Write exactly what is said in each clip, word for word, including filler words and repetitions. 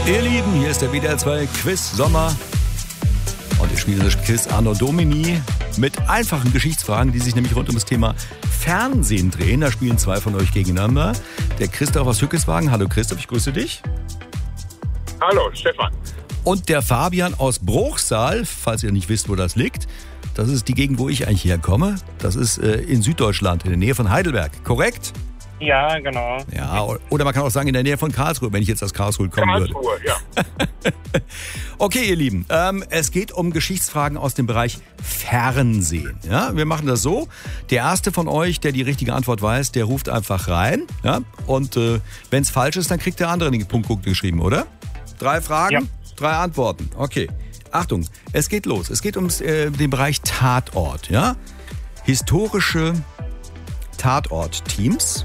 Ihr Lieben, hier ist der W D R zwei Quiz Sommer. Und wir spielen das Quiz Anno Domini mit einfachen Geschichtsfragen, die sich nämlich rund um das Thema Fernsehen drehen. Da spielen zwei von euch gegeneinander. Der Christoph aus Hückeswagen. Hallo Christoph, ich grüße dich. Hallo Stefan. Und der Fabian aus Bruchsal, falls ihr nicht wisst, wo das liegt. Das ist die Gegend, wo ich eigentlich herkomme. Das ist äh, in Süddeutschland, in der Nähe von Heidelberg. Korrekt? Ja, genau. Ja, oder man kann auch sagen, in der Nähe von Karlsruhe, wenn ich jetzt aus Karlsruhe kommen Karlsruhe, würde. ja. Okay, ihr Lieben, ähm, es geht um Geschichtsfragen aus dem Bereich Fernsehen. Ja, wir machen das so. Der erste von euch, der die richtige Antwort weiß, der ruft einfach rein. Ja, und äh, wenn es falsch ist, dann kriegt der andere den Punkt gut geschrieben, oder? Drei Fragen, Ja. drei Antworten. Okay, Achtung, es geht los. Es geht um äh, den Bereich Tatort. Ja, historische Tatort-Teams.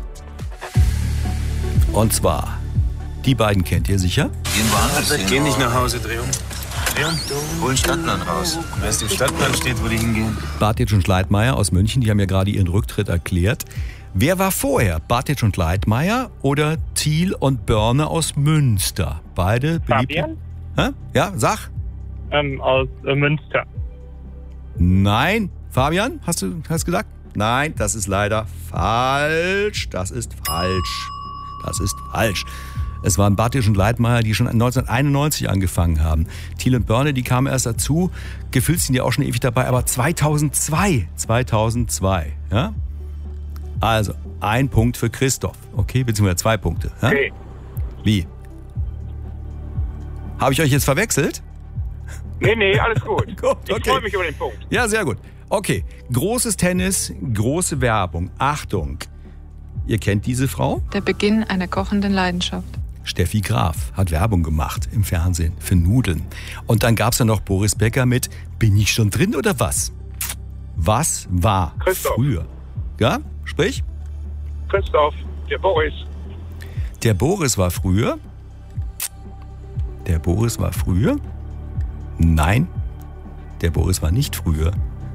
Und zwar, die beiden kennt ihr sicher. Gehen woanders hin. Geh nicht nach Hause, Dreh um. Dreh um. Hol einen Stadtplan raus. Wenn es im Stadtplan steht, wo die hingehen. Bartitsch und Leitmayr aus München, die haben ja gerade ihren Rücktritt erklärt. Wer war vorher? Bartitsch und Leitmayr oder Thiel und Börne aus Münster? Beide beliebte. Fabian? Hä? Ja, sag. Ähm, aus äh, Münster. Nein. Fabian, hast du hast gesagt? Nein, das ist leider falsch. Das ist falsch. Das ist falsch. Es waren Bartitsch und Leitmayr, die schon neunzehnhunderteinundneunzig angefangen haben. Thiel und Börne, die kamen erst dazu. Gefühlt sind die auch schon ewig dabei, aber zweitausendzwei. zweitausendzwei, ja? Also, ein Punkt für Christoph. Okay, beziehungsweise zwei Punkte. Ja? Okay. Wie? Habe ich euch jetzt verwechselt? Nee, nee, alles gut. Gut, Ich okay. freue mich über den Punkt. Ja, sehr gut. Okay, großes Tennis, große Werbung. Achtung, ihr kennt diese Frau? Der Beginn einer kochenden Leidenschaft. Steffi Graf hat Werbung gemacht im Fernsehen für Nudeln. Und dann gab es ja noch Boris Becker mit Bin ich schon drin oder was? Was war Christoph. früher? Ja, sprich? Christoph, der Boris. Der Boris war früher? Der Boris war früher? Nein, der Boris war nicht früher.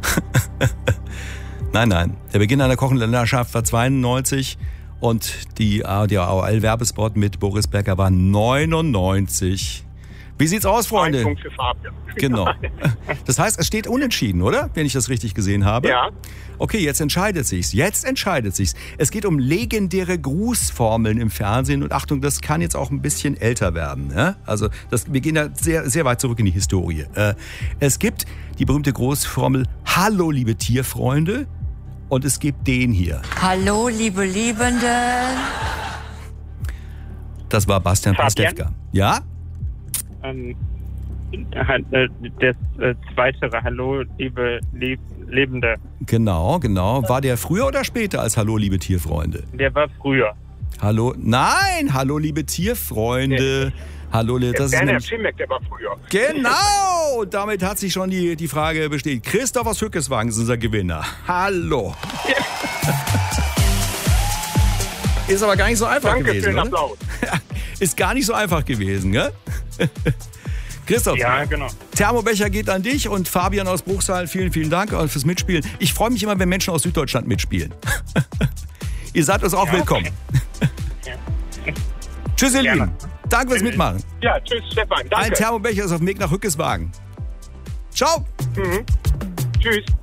Nein, nein. Der Beginn einer kochenden Leidenschaft war zweiundneunzig und die, der A O L-Werbespot mit Boris Becker war neunundneunzig. Wie sieht's aus, Freunde? Ein Punkt für Fabian. Genau. Das heißt, es steht unentschieden, oder? Wenn ich das richtig gesehen habe. Ja. Okay, jetzt entscheidet sich's. Jetzt entscheidet sich's. Es geht um legendäre Grußformeln im Fernsehen. Und Achtung, das kann jetzt auch ein bisschen älter werden. Ja? Also das, wir gehen da sehr, sehr weit zurück in die Historie. Äh, es gibt die berühmte Grußformel Hallo, liebe Tierfreunde. Und es gibt den hier. Hallo, liebe Liebenden. Das war Bastian Fabian? Pastewka. Ja? Ähm, äh, das äh, zweite Hallo, liebe Lieb Lebende. Genau, genau. War der früher oder später als Hallo, liebe Tierfreunde? Der war früher. Hallo, nein, hallo, liebe Tierfreunde. Hallo, liebe, das ist Werner nämlich, Schimek, der war früher. genau, damit hat sich schon die, die Frage bestätigt. Christoph aus Hückeswagen ist unser Gewinner. Hallo. Ist aber gar nicht so einfach Danke gewesen, für den oder? Applaus. Ist gar nicht so einfach gewesen, gell? Christoph, Ja, genau. Thermobecher geht an dich und Fabian aus Bruchsal, vielen, vielen Dank fürs Mitspielen. Ich freue mich immer, wenn Menschen aus Süddeutschland mitspielen. Ihr seid uns auch Ja, willkommen. Ja. Tschüss, ihr Gerne. Lieben. Danke fürs Mitmachen. Ja, tschüss Stefan, Ein danke. Thermobecher ist auf dem Weg nach Hückeswagen. Ciao. Mhm. Tschüss.